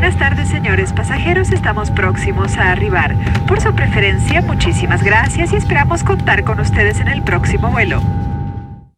Buenas tardes, señores pasajeros. Estamos próximos a arribar. Por su preferencia, muchísimas gracias y esperamos contar con ustedes en el próximo vuelo.